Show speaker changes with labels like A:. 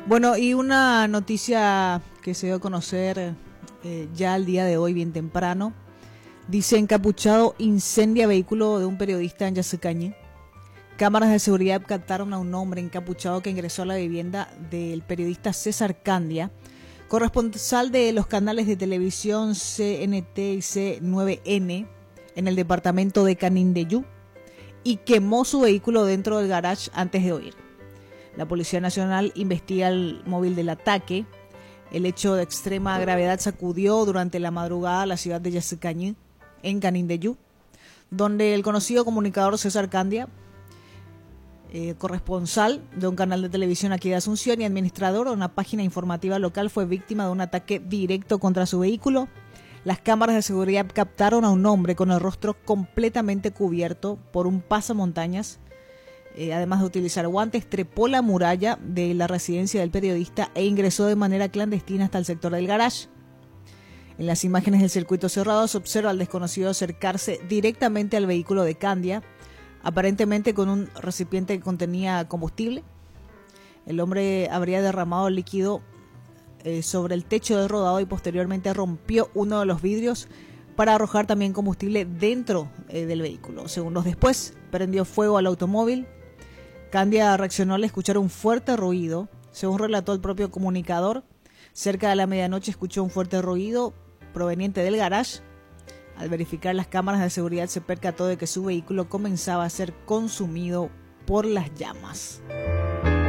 A: Bueno, y una noticia que se dio a conocer ya al día de hoy, bien temprano. Dice: encapuchado incendia vehículo de un periodista en Yacycañé. Cámaras de seguridad captaron a un hombre encapuchado que ingresó a la vivienda del periodista César Candia, corresponsal de los canales de televisión CNT y C9N en el departamento de Canindeyú, y quemó su vehículo dentro del garage antes de huir. La Policía Nacional investiga el móvil del ataque. El hecho de extrema gravedad sacudió durante la madrugada la ciudad de Yacycañé, en Canindeyú, donde el conocido comunicador César Candia, corresponsal de un canal de televisión aquí de Asunción y administrador de una página informativa local, fue víctima de un ataque directo contra su vehículo. Las cámaras de seguridad captaron a un hombre con el rostro completamente cubierto por un pasamontañas. Además de utilizar guantes, trepó la muralla de la residencia del periodista e ingresó de manera clandestina hasta el sector del garage. En las imágenes del circuito cerrado se observa al desconocido acercarse directamente al vehículo de Candia, aparentemente con un recipiente que contenía combustible. El hombre habría derramado el líquido sobre el techo del rodado y posteriormente rompió uno de los vidrios para arrojar también combustible dentro del vehículo. Segundos después, prendió fuego al automóvil. Candia reaccionó al escuchar un fuerte ruido. Según relató el propio comunicador, cerca de la medianoche escuchó un fuerte ruido proveniente del garage. Al verificar las cámaras de seguridad se percató de que su vehículo comenzaba a ser consumido por las llamas.